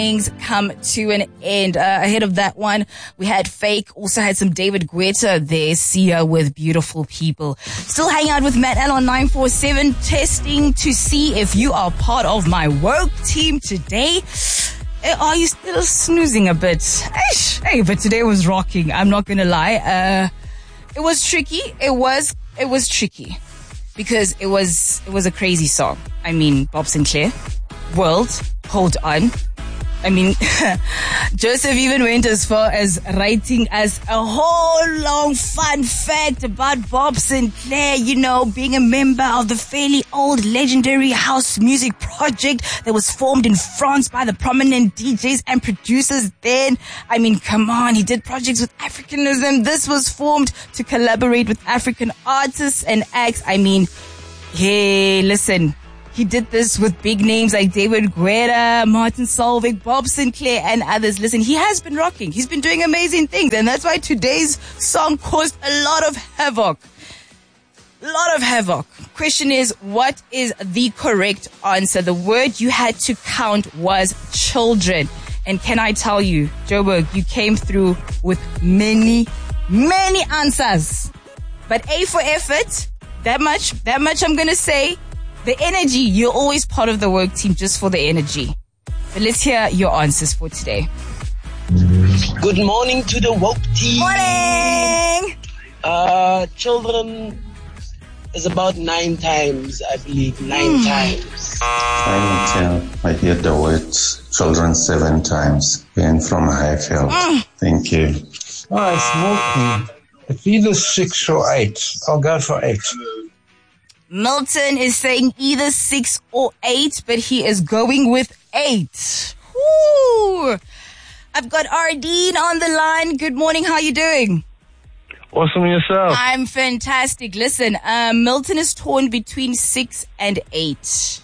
things come to an end. Ahead of that one, we had Fake. Also had some David Guetta there. Sia with Beautiful People. Still hanging out with Matt L on 947, testing to see if you are part of my woke team today. Are you still snoozing a bit? Hey, but today was rocking. I'm not gonna lie. It was tricky. It was tricky because it was a crazy song. I mean, Bob Sinclair, World, Hold On. I mean, Joseph even went as far as writing us a whole long fun fact about Bob Sinclair, you know, being a member of the fairly old legendary house music project that was formed in France by the prominent DJs and producers then. I mean, come on, he did projects with Africanism. This was formed to collaborate with African artists and acts. I mean, hey, listen. He did this with big names like David Guetta, Martin Solveig, Bob Sinclair, and others. Listen, he has been rocking. He's been doing amazing things. And that's why today's song caused a lot of havoc. Question is, what is the correct answer? The word you had to count was children. And can I tell you, Joburg, you came through with many answers. But A for effort. That much I'm going to say. The energy, you're always part of the work team just for the energy. But let's hear your answers for today. Good morning to the woke team. Morning! Children is about 9 times, I believe. 9 times. I hear the word children 7 times. Being from Highfield. Thank you. It's Milton. It's either 6 or 8. I'll go for 8. Milton is saying either 6 or 8, but he is going with 8. Woo! I've got Ardeen on the line. Good morning. How are you doing? Awesome, yourself. I'm fantastic. Listen, Milton is torn between 6 and 8.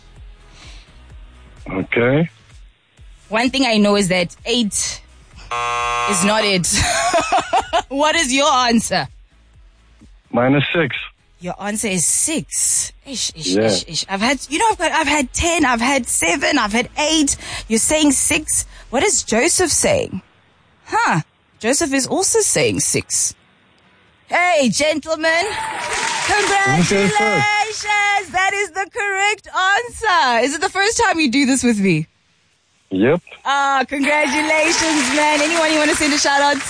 Okay. One thing I know is that 8 is not it. What is your answer? Mine is 6. Your answer is 6. Yeah. I've had 10, I've had 7, I've had 8. You're saying 6. What is Joseph saying? Joseph is also saying 6. Hey, gentlemen. Congratulations. That is the correct answer. Is it the first time you do this with me? Yep. Congratulations, man. Anyone you want to send a shout out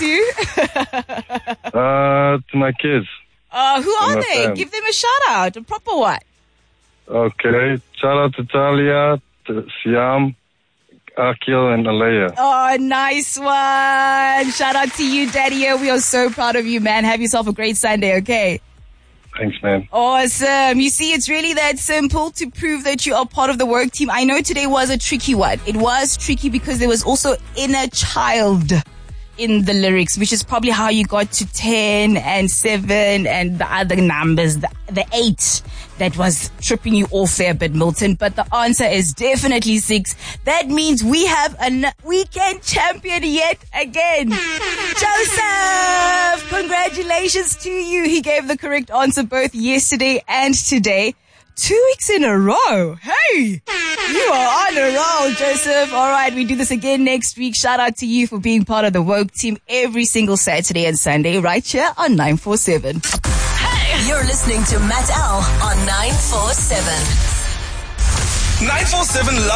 to? To my kids. Who are they? Fans. Give them a shout out, a proper one. Okay. Shout out to Talia, to Siam, Akil, and Alea. Oh, nice one. Shout out to you, Daddy. We are so proud of you, man. Have yourself a great Sunday, okay? Thanks, man. Awesome. You see, it's really that simple to prove that you are part of the work team. I know today was a tricky one. It was tricky because there was also inner child in the lyrics, which is probably how you got to 10 and 7 and the other numbers, the 8 that was tripping you off there, but Milton. But the answer is definitely 6. That means we have a weekend champion yet again. Joseph, congratulations to you. He gave the correct answer both yesterday and today. 2 weeks in a row. Hey, you are on a roll, Joseph. All right, we do this again next week. Shout out to you for being part of the woke team every single Saturday and Sunday right here on 947. Hey, you're listening to Matt L on 947. 947 Love